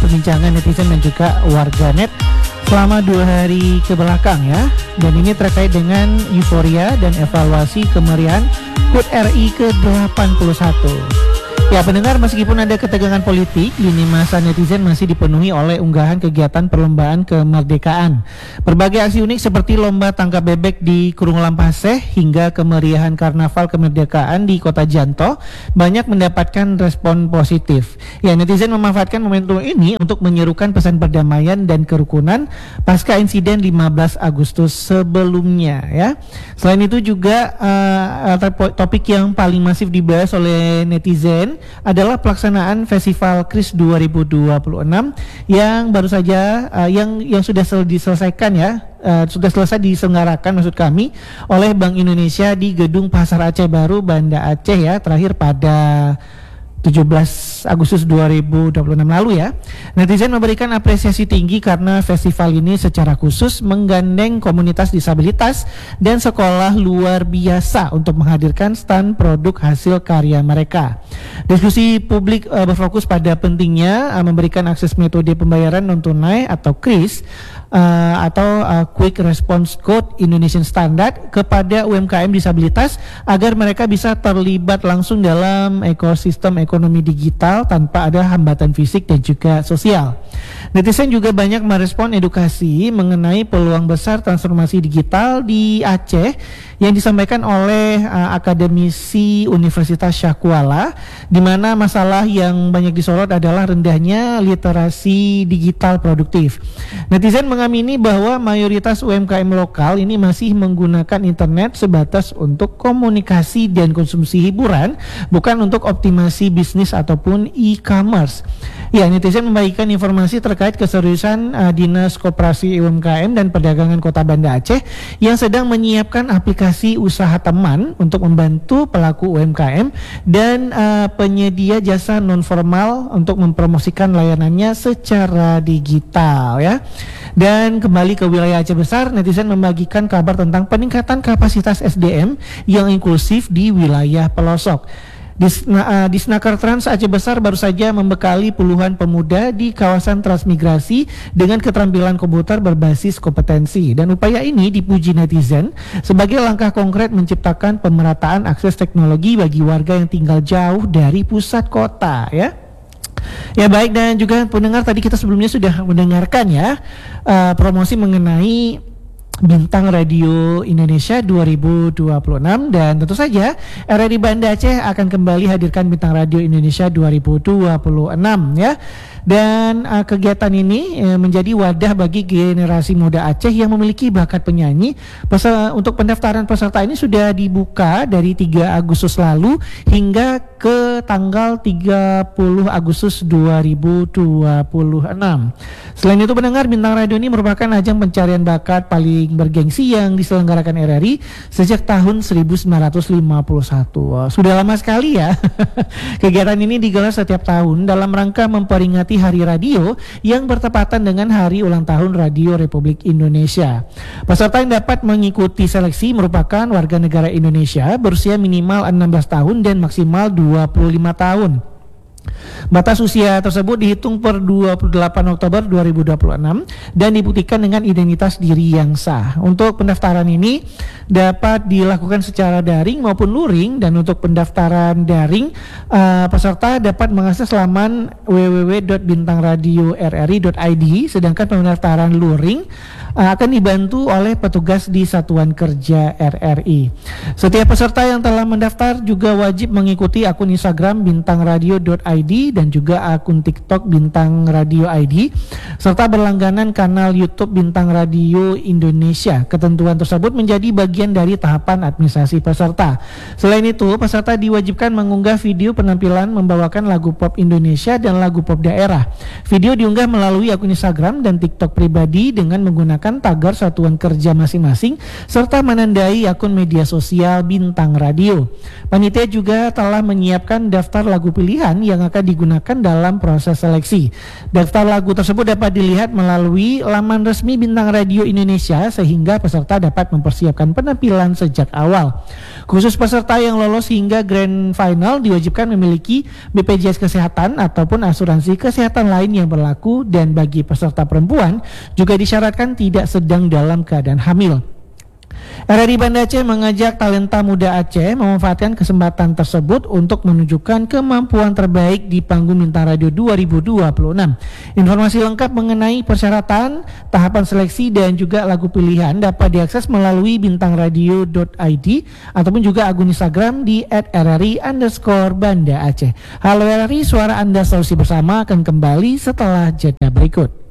perbincangan netizen dan juga warganet selama 2 hari ke belakang ya. Dan ini terkait dengan euforia dan evaluasi kemeriahan HUT RI ke-81. Ya pendengar, meskipun ada ketegangan politik, lini masa netizen masih dipenuhi oleh unggahan kegiatan perlombaan kemerdekaan. Berbagai aksi unik seperti lomba tangkap bebek di Kurung Lampaseh hingga kemeriahan karnaval kemerdekaan di Kota Janto banyak mendapatkan respon positif. Ya, netizen memanfaatkan momentum ini untuk menyerukan pesan perdamaian dan kerukunan pasca insiden 15 Agustus sebelumnya ya. Selain itu juga topik yang paling masif dibahas oleh netizen adalah pelaksanaan Festival KRIS 2026 yang baru saja yang sudah diselesaikan ya, sudah selesai diselenggarakan maksud kami oleh Bank Indonesia di Gedung Pasar Aceh Baru, Banda Aceh ya, terakhir pada 17 Agustus 2026 lalu ya. Netizen memberikan apresiasi tinggi karena festival ini secara khusus menggandeng komunitas disabilitas dan sekolah luar biasa untuk menghadirkan stand produk hasil karya mereka. Diskusi publik berfokus pada pentingnya memberikan akses metode pembayaran non tunai atau KRIS atau Quick Response Code Indonesian Standard kepada UMKM disabilitas agar mereka bisa terlibat langsung dalam ekosistem ekonomi digital tanpa ada hambatan fisik dan juga sosial. Netizen juga banyak merespon edukasi mengenai peluang besar transformasi digital di Aceh yang disampaikan oleh akademisi Universitas Syakuala, di mana masalah yang banyak disorot adalah rendahnya literasi digital produktif. Netizen mengamini bahwa mayoritas UMKM lokal ini masih menggunakan internet sebatas untuk komunikasi dan konsumsi hiburan, bukan untuk optimasi bisnis ataupun e-commerce. Ya, netizen membagikan informasi terkait keseriusan Dinas Koperasi UMKM dan Perdagangan Kota Banda Aceh yang sedang menyiapkan aplikasi usaha teman untuk membantu pelaku UMKM dan penyedia jasa non formal untuk mempromosikan layanannya secara digital ya. Dan kembali ke wilayah Aceh Besar, netizen membagikan kabar tentang peningkatan kapasitas SDM yang inklusif di wilayah pelosok. Disnaker Trans Aceh Besar baru saja membekali puluhan pemuda di kawasan transmigrasi dengan keterampilan komputer berbasis kompetensi, dan upaya ini dipuji netizen sebagai langkah konkret menciptakan pemerataan akses teknologi bagi warga yang tinggal jauh dari pusat kota ya. Ya baik, dan juga pendengar, tadi kita sebelumnya sudah mendengarkan ya promosi mengenai Bintang Radio Indonesia 2026, dan tentu saja RRI Banda Aceh akan kembali hadirkan Bintang Radio Indonesia 2026 ya. Dan kegiatan ini menjadi wadah bagi generasi muda Aceh yang memiliki bakat penyanyi. Untuk pendaftaran peserta ini sudah dibuka dari 3 Agustus lalu hingga ke tanggal 30 Agustus 2026. Selain itu pendengar, Bintang Radio ini merupakan ajang pencarian bakat paling bergengsi yang diselenggarakan RRI sejak tahun 1951. Sudah lama sekali ya. Kegiatan ini digelar setiap tahun dalam rangka memperingati Hari Radio yang bertepatan dengan Hari Ulang Tahun Radio Republik Indonesia. Peserta yang dapat mengikuti seleksi merupakan warga negara Indonesia berusia minimal 16 tahun dan maksimal 25 tahun. Batas usia tersebut dihitung per 28 Oktober 2026 dan dibuktikan dengan identitas diri yang sah. Untuk pendaftaran ini dapat dilakukan secara daring maupun luring, dan untuk pendaftaran daring peserta dapat mengakses laman www.bintangradiorri.id, sedangkan pendaftaran luring akan dibantu oleh petugas di Satuan Kerja RRI. Setiap peserta yang telah mendaftar juga wajib mengikuti akun Instagram bintangradio.id dan juga akun TikTok Bintang Radio ID, serta berlangganan kanal YouTube Bintang Radio Indonesia. Ketentuan tersebut menjadi bagian dari tahapan administrasi peserta. Selain itu, peserta diwajibkan mengunggah video penampilan membawakan lagu pop Indonesia dan lagu pop daerah. Video diunggah melalui akun Instagram dan TikTok pribadi dengan menggunakan tagar Satuan Kerja masing-masing serta menandai akun media sosial Bintang Radio. Panitia juga telah menyiapkan daftar lagu pilihan yang yang akan digunakan dalam proses seleksi. Daftar lagu tersebut dapat dilihat melalui laman resmi Bintang Radio Indonesia sehingga peserta dapat mempersiapkan penampilan sejak awal. Khusus peserta yang lolos hingga grand final diwajibkan memiliki BPJS Kesehatan ataupun asuransi kesehatan lain yang berlaku, dan bagi peserta perempuan juga disyaratkan tidak sedang dalam keadaan hamil. RRI Banda Aceh mengajak talenta muda Aceh memanfaatkan kesempatan tersebut untuk menunjukkan kemampuan terbaik di panggung Bintang Radio 2026. Informasi lengkap mengenai persyaratan, tahapan seleksi dan juga lagu pilihan dapat diakses melalui bintangradio.id ataupun juga akun Instagram di @rri_Banda Aceh. Halo RRI, suara Anda solusi bersama akan kembali setelah jeda berikut.